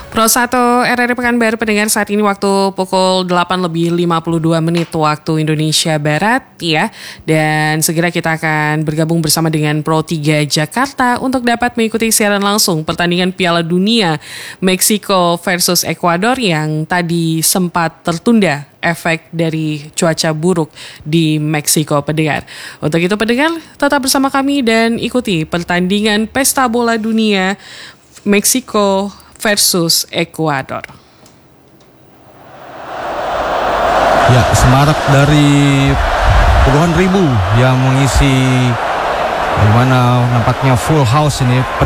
Pro 1 RRI Pekanbaru pendengar, saat ini waktu pukul 8:52 waktu Indonesia Barat ya. Dan segera kita akan bergabung bersama dengan Pro 3 Jakarta untuk dapat mengikuti siaran langsung pertandingan Piala Dunia Meksiko versus Ekuador yang tadi sempat tertunda efek dari cuaca buruk di Meksiko pendengar. Untuk itu pendengar, tetap bersama kami dan ikuti pertandingan Pesta Bola Dunia Meksiko versus Ekuador. Ya, semarak dari puluhan ribu yang mengisi, di mana nampaknya full house ini